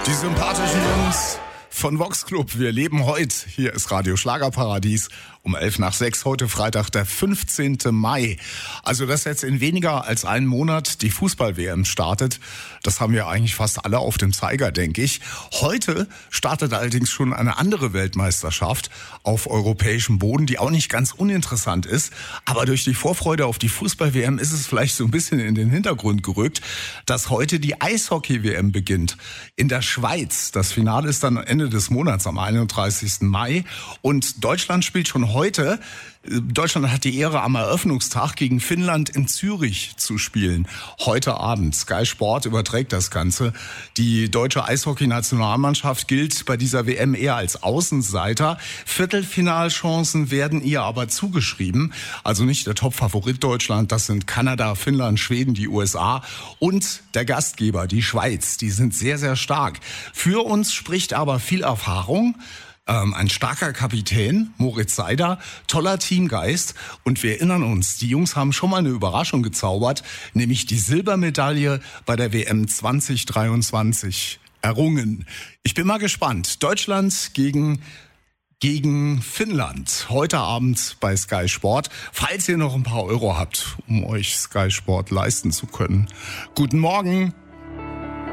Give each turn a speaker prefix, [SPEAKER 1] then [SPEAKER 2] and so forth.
[SPEAKER 1] Die sympathischen Jungs von Vox Club. Wir leben heute. Hier ist Radio Schlagerparadies um 5:11 heute Freitag, der 15. Mai. Also, dass jetzt in weniger als einem Monat die Fußball-WM startet, das haben wir eigentlich fast alle auf dem Zeiger, denke ich. Heute startet allerdings schon eine andere Weltmeisterschaft auf europäischem Boden, die auch nicht ganz uninteressant ist. Aber durch die Vorfreude auf die Fußball-WM ist es vielleicht so ein bisschen in den Hintergrund gerückt, dass heute die Eishockey-WM beginnt. In der Schweiz. Das Finale ist dann Ende des Monats, am 31. Mai. Und Deutschland spielt schon heute. Deutschland hat die Ehre, am Eröffnungstag gegen Finnland in Zürich zu spielen. Heute Abend. Sky Sport überträgt das Ganze. Die deutsche Eishockey-Nationalmannschaft gilt bei dieser WM eher als Außenseiter. Viertelfinalchancen werden ihr aber zugeschrieben. Also nicht der Top-Favorit Deutschland. Das sind Kanada, Finnland, Schweden, die USA und der Gastgeber, die Schweiz. Die sind sehr, sehr stark. Für uns spricht aber viel Erfahrung. Ein starker Kapitän, Moritz Seider, toller Teamgeist. Und wir erinnern uns, die Jungs haben schon mal eine Überraschung gezaubert, nämlich die Silbermedaille bei der WM 2023 errungen. Ich bin mal gespannt. Deutschland gegen Finnland. Heute Abend bei Sky Sport. Falls ihr noch ein paar Euro habt, um euch Sky Sport leisten zu können. Guten Morgen.